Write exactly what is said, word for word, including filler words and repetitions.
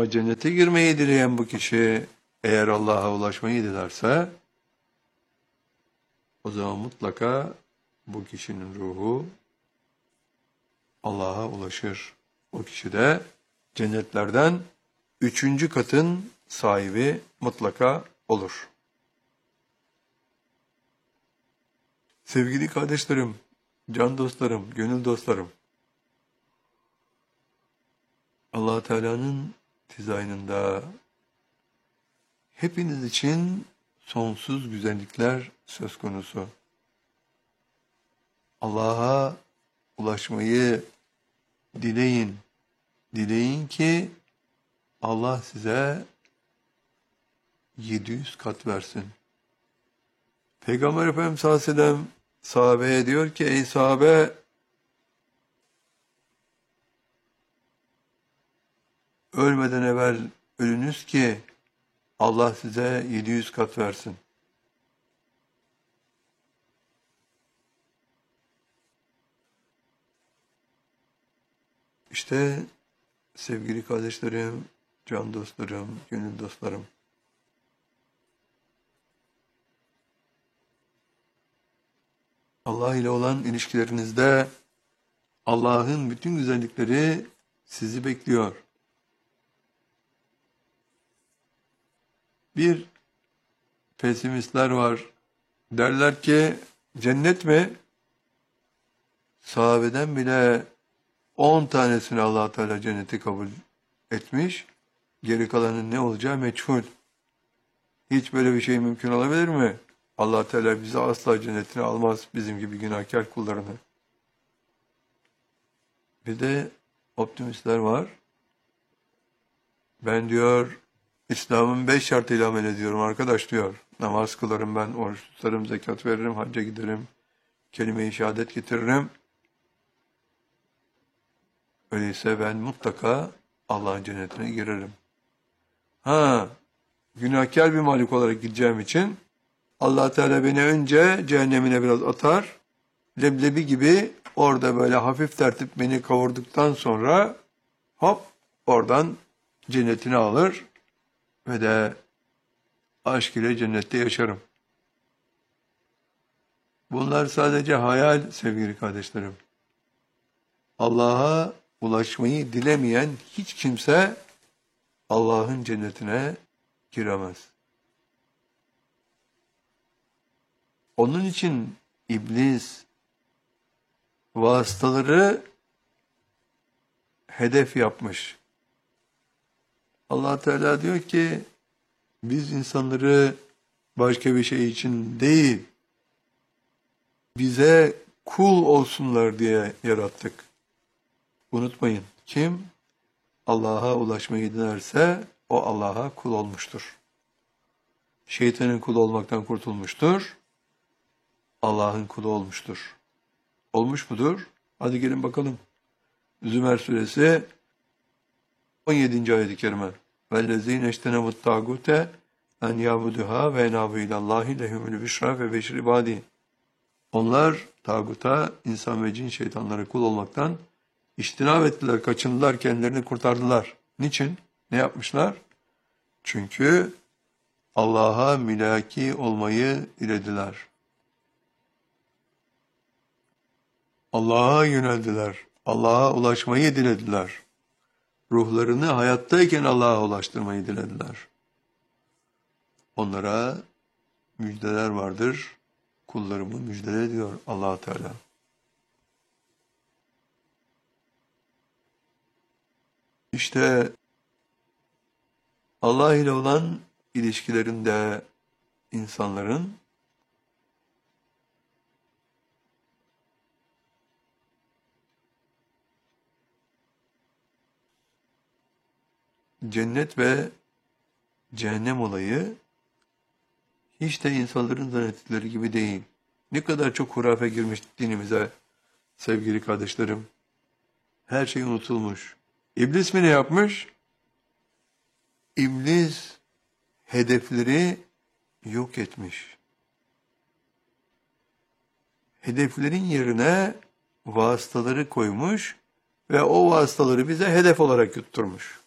Ama cennete girmeyi dileyen bu kişi eğer Allah'a ulaşmayı dilerse o zaman mutlaka bu kişinin ruhu Allah'a ulaşır. O kişi de cennetlerden üçüncü katın sahibi mutlaka olur. Sevgili kardeşlerim, can dostlarım, gönül dostlarım, Allah Teala'nın dizaynında hepiniz için sonsuz güzellikler söz konusu. Allah'a ulaşmayı dileyin. Dileyin ki Allah size yedi yüz kat versin. Peygamber Efendimiz sallallahu aleyhi ve sellem sahabeye diyor ki, ey sahabe, ölmeden evvel ölünüz ki Allah size yedi yüz kat versin. İşte sevgili kardeşlerim, can dostlarım, gönül dostlarım, Allah ile olan ilişkilerinizde Allah'ın bütün güzellikleri sizi bekliyor. Bir pesimistler var. Derler ki cennet mi? Sahabeden bile on tanesini Allah Teala cenneti kabul etmiş. Geri kalanın ne olacağı meçhul. Hiç böyle bir şey mümkün olabilir mi? Allah Teala bizi asla cennetine almaz, bizim gibi günahkar kullarını. Bir de optimistler var. Ben diyor İslam'ın beş şartıyla amel ediyorum arkadaş diyor. Namaz kılarım ben, oruç tutarım, zekat veririm, hacca giderim, kelime-i şehadet getiririm. Öyleyse ben mutlaka Allah'ın cennetine girerim. Ha, günahkar bir malik olarak gideceğim için Allah Teala beni önce cehennemine biraz atar. Leblebi gibi orada böyle hafif tertip beni kavurduktan sonra hop oradan cennetine alır ve de aşk ile cennette yaşarım. Bunlar sadece hayal sevgili kardeşlerim. Allah'a ulaşmayı dilemeyen hiç kimse Allah'ın cennetine giremez. Onun için iblis vasıtaları hedef yapmış. Allah Teala diyor ki biz insanları başka bir şey için değil, bize kul olsunlar diye yarattık. Unutmayın, kim Allah'a ulaşmayı dilerse o Allah'a kul olmuştur. Şeytanın kulu olmaktan kurtulmuştur. Allah'ın kulu olmuştur. Olmuş mudur? Hadi gelin bakalım. Zümer suresi on yedinci ayet-i kerime. وَالَّذ۪ينَ اَجْتَنَبُوا الطَّاغُوتَ اَنْ يَعْبُدُهَا وَاَنَابُوا اِلَى اللّٰهِ لَهُمُ الْبِشْرَى وَبَشِّرِ عِبَادِهِ. Onlar tağuta, insan ve cin şeytanlara kul olmaktan İçtinab ettiler, kaçındılar, kendilerini kurtardılar. Niçin? Ne yapmışlar? Çünkü Allah'a mülaki olmayı dilediler. Allah'a yöneldiler. Allah'a ulaşmayı dilediler. Ruhlarını hayattayken Allah'a ulaştırmayı dilediler. Onlara müjdeler vardır. Kullarımı müjdele diyor Allah Teala. İşte Allah ile olan ilişkilerinde insanların cennet ve cehennem olayı hiç de insanların zannettikleri gibi değil. Ne kadar çok hurafe girmiş dinimize sevgili kardeşlerim. Her şey unutulmuş. İblis mi ne yapmış? İblis hedefleri yok etmiş. Hedeflerin yerine vasıtaları koymuş ve o vasıtaları bize hedef olarak yutturmuş.